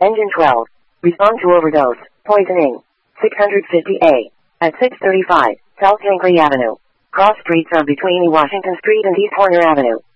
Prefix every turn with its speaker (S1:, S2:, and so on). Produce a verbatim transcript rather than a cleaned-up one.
S1: Engine twelve. Respond to overdose. Poisoning. six fifty A. At six thirty-five, South Hinckley Avenue. Cross streets are between Washington Street and East Horner Avenue.